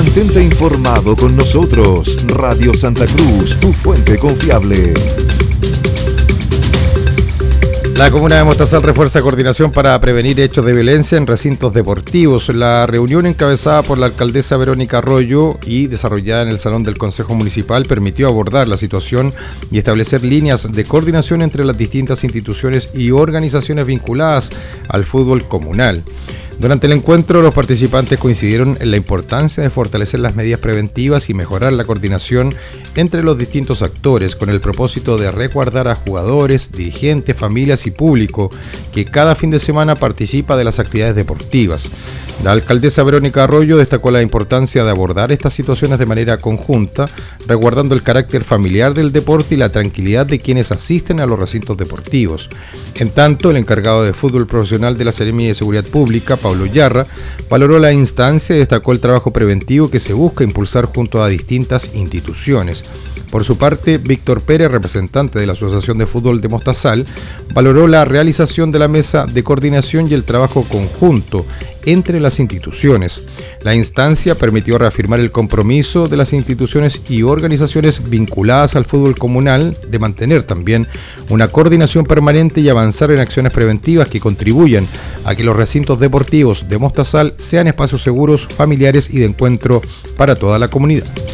Mantente informado con nosotros. Radio Santa Cruz, tu fuente confiable. La comuna de Mostazal refuerza coordinación para prevenir hechos de violencia en recintos deportivos. La reunión encabezada por la alcaldesa Verónica Arroyo y desarrollada en el Salón del Consejo Municipal permitió abordar la situación y establecer líneas de coordinación entre las distintas instituciones y organizaciones vinculadas al fútbol comunal. Durante el encuentro, los participantes coincidieron en la importancia de fortalecer las medidas preventivas y mejorar la coordinación entre los distintos actores con el propósito de resguardar a jugadores, dirigentes, familias y público que cada fin de semana participa de las actividades deportivas. La alcaldesa Verónica Arroyo destacó la importancia de abordar estas situaciones de manera conjunta, resguardando el carácter familiar del deporte y la tranquilidad de quienes asisten a los recintos deportivos. En tanto, el encargado de fútbol profesional de la Seremi de Seguridad Pública, Pablo Yarra, valoró la instancia y destacó el trabajo preventivo que se busca impulsar junto a distintas instituciones. Por su parte, Víctor Pérez, representante de la Asociación de Fútbol de Mostazal, valoró la realización de la mesa de coordinación y el trabajo conjunto entre las instituciones. La instancia permitió reafirmar el compromiso de las instituciones y organizaciones vinculadas al fútbol comunal de mantener también una coordinación permanente y avanzar en acciones preventivas que contribuyan a que los recintos deportivos de Mostazal sean espacios seguros, familiares y de encuentro para toda la comunidad.